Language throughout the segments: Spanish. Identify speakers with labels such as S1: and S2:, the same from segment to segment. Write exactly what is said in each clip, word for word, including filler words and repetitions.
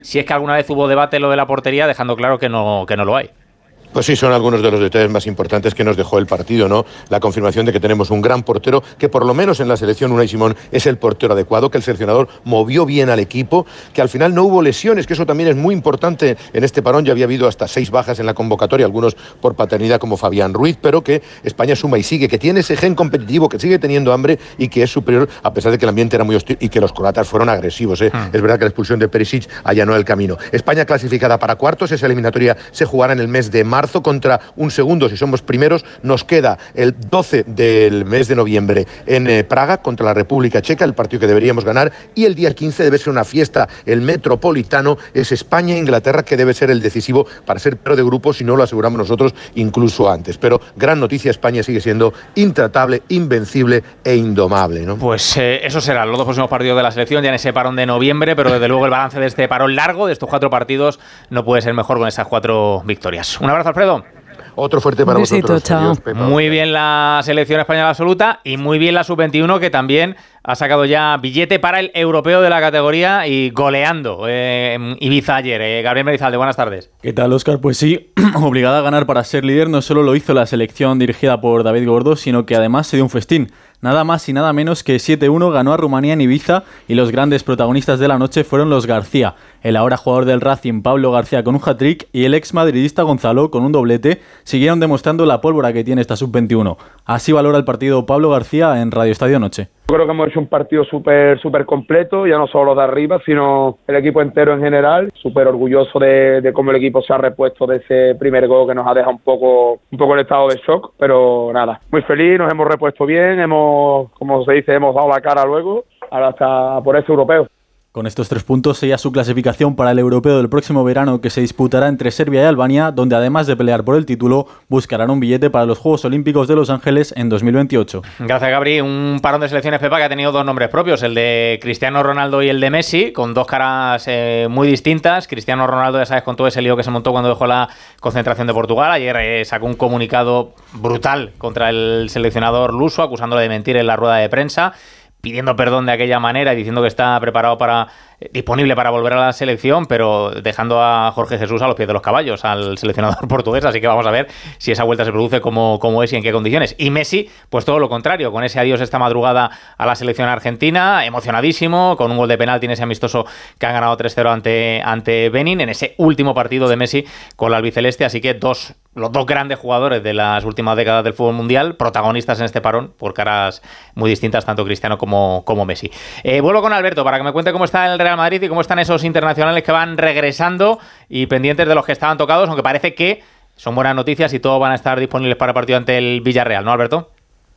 S1: si es que alguna vez hubo debate lo de la portería, dejando claro que no, que no lo hay.
S2: Pues sí, son algunos de los detalles más importantes que nos dejó el partido, ¿no? La confirmación de que tenemos un gran portero, que por lo menos en la selección Unai Simón es el portero adecuado, que el seleccionador movió bien al equipo, que al final no hubo lesiones, que eso también es muy importante en este parón. Ya había habido hasta seis bajas en la convocatoria, algunos por paternidad como Fabián Ruiz, pero que España suma y sigue, que tiene ese gen competitivo, que sigue teniendo hambre y que es superior, a pesar de que el ambiente era muy hostil y que los croatas fueron agresivos, ¿eh? Hmm. Es verdad que la expulsión de Perisic allanó el camino. España clasificada para cuartos, esa eliminatoria se jugará en el mes de marzo contra un segundo si somos primeros. Nos queda el doce del mes de noviembre en eh, Praga contra la República Checa, el partido que deberíamos ganar, y el día quince debe ser una fiesta, el Metropolitano, es España-Inglaterra, que debe ser el decisivo para ser pero de grupo, si no lo aseguramos nosotros incluso antes. Pero gran noticia, España sigue siendo intratable, invencible e indomable, ¿no?
S1: Pues eh, eso serán los dos próximos partidos de la selección ya en ese parón de noviembre, pero desde luego el balance de este parón largo, de estos cuatro partidos, no puede ser mejor con esas cuatro victorias. Un abrazo, Alfredo.
S2: Otro fuerte para
S3: besito,
S2: vosotros.
S3: chao.
S2: Adiós,
S1: muy bien la selección española absoluta y muy bien la sub veintiuno, que también ha sacado ya billete para el europeo de la categoría y goleando eh, Ibiza ayer. Eh, Gabriel Merizalde, buenas tardes.
S4: ¿Qué tal, Óscar? Pues sí, obligada a ganar para ser líder, no solo lo hizo la selección dirigida por David Gordó, sino que además se dio un festín. Nada más y nada menos que siete uno ganó a Rumanía en Ibiza, y los grandes protagonistas de la noche fueron los García. El ahora jugador del Racing, Pablo García, con un hat-trick, y el ex madridista Gonzalo con un doblete, siguieron demostrando la pólvora que tiene esta sub veintiuno. Así valora el partido Pablo García en Radio Estadio Noche.
S5: Yo creo que hemos hecho un partido súper súper completo, ya no solo de arriba, sino el equipo entero en general. Súper orgulloso de, de cómo el equipo se ha repuesto de ese primer gol que nos ha dejado un poco un poco en estado de shock, pero nada, muy feliz, nos hemos repuesto bien, hemos, como se dice, hemos dado la cara luego, ahora hasta por ese europeo.
S4: Con estos tres puntos sella su clasificación para el europeo del próximo verano, que se disputará entre Serbia y Albania, donde además de pelear por el título, buscarán un billete para los Juegos Olímpicos de Los Ángeles en dos mil veintiocho.
S1: Gracias, Gabri. Un parón de selecciones, Pepa, que ha tenido dos nombres propios, el de Cristiano Ronaldo y el de Messi, con dos caras eh, muy distintas. Cristiano Ronaldo, ya sabes, con todo ese lío que se montó cuando dejó la concentración de Portugal. Ayer eh, sacó un comunicado brutal contra el seleccionador luso, acusándole de mentir en la rueda de prensa, pidiendo perdón de aquella manera y diciendo que está preparado para disponible para volver a la selección, pero dejando a Jorge Jesús a los pies de los caballos, al seleccionador portugués. Así que vamos a ver si esa vuelta se produce, como, como es y en qué condiciones. Y Messi, pues todo lo contrario, con ese adiós esta madrugada a la selección argentina, emocionadísimo, con un gol de penalti en ese amistoso que han ganado tres cero ante, ante Benin, en ese último partido de Messi con la albiceleste. Así que dos, los dos grandes jugadores de las últimas décadas del fútbol mundial, protagonistas en este parón, por caras muy distintas, tanto Cristiano como, como Messi. Eh, vuelvo con Alberto para que me cuente cómo está el Real Madrid y cómo están esos internacionales que van regresando y pendientes de los que estaban tocados, aunque parece que son buenas noticias y todos van a estar disponibles para el partido ante el Villarreal, ¿no, Alberto?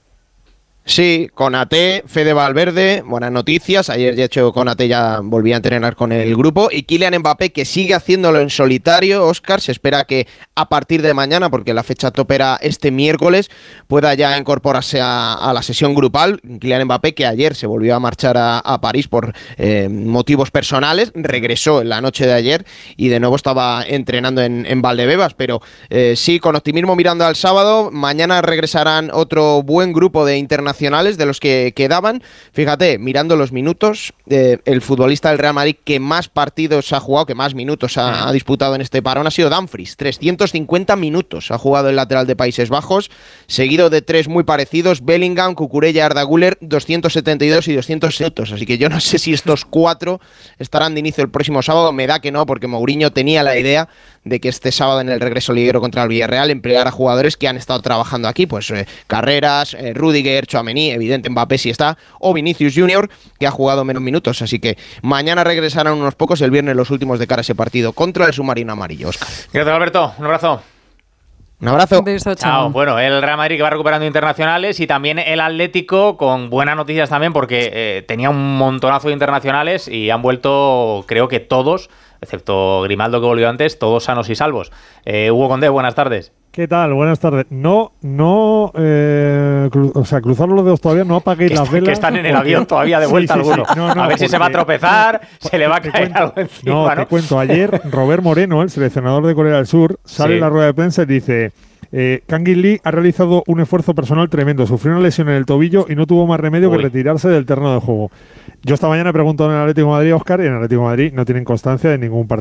S6: Sí, Konaté, Fede Valverde, buenas noticias. Ayer, de hecho, Konaté ya volvía a entrenar con el grupo. Y Kylian Mbappé, que sigue haciéndolo en solitario. Óscar, se espera que a partir de mañana, porque la fecha tope era este miércoles, pueda ya incorporarse a, a la sesión grupal. Kylian Mbappé, que ayer se volvió a marchar a, a París por eh, motivos personales, regresó en la noche de ayer y de nuevo estaba entrenando en, en Valdebebas. Pero eh, sí, con optimismo mirando al sábado. Mañana regresarán otro buen grupo de internacionales de los que quedaban. Fíjate, mirando los minutos, eh, el futbolista del Real Madrid que más partidos ha jugado, que más minutos ha, ha disputado en este parón ha sido Dumfries. trescientos cincuenta minutos ha jugado el lateral de Países Bajos, seguido de tres muy parecidos, Bellingham, Cucurella, Arda Güler, doscientos setenta y dos y doscientos minutos. Así que yo no sé si estos cuatro estarán de inicio el próximo sábado. Me da que no, porque Mourinho tenía la idea de que este sábado en el regreso liguero contra el Villarreal empleara a jugadores que han estado trabajando aquí, pues eh, Carreras, eh, Rüdiger, Tchouaméni, evidente Mbappé si está, o Vinicius Junior, que ha jugado menos minutos. Así que mañana regresarán unos pocos, el viernes los últimos de cara a ese partido contra el submarino amarillo. Óscar.
S1: Gracias, Alberto. Un abrazo.
S6: Un abrazo.
S3: Un beso, chao.
S1: Chao. Bueno, el Real Madrid que va recuperando internacionales y también el Atlético con buenas noticias también, porque eh, tenía un montonazo de internacionales y han vuelto, creo que todos, excepto Grimaldo que volvió antes, todos sanos y salvos. Eh, Hugo Condé, buenas tardes.
S7: ¿Qué tal? Buenas tardes. No, no, eh, cru- o sea, cruzar los dedos todavía, no apaguéis
S1: Que,
S7: las
S1: está,
S7: velas.
S1: que están en el avión todavía de vuelta
S7: sí, sí,
S1: alguno.
S7: sí. No, no,
S1: a ver si se va a tropezar,
S7: no,
S1: se le va a
S7: te
S1: caer
S7: cuento,
S1: algo encima,
S7: no,
S1: ¿no?
S7: te cuento. Ayer Robert Moreno, el seleccionador de Corea del Sur, sale
S1: Sí.
S7: en la rueda de prensa y dice: eh, Kang-in Lee ha realizado un esfuerzo personal tremendo, sufrió una lesión en el tobillo y no tuvo más remedio
S1: Uy.
S7: que retirarse del terreno de juego. Yo esta mañana pregunto en el Atlético de Madrid, Óscar, y en el Atlético de Madrid no tienen constancia de ningún partido.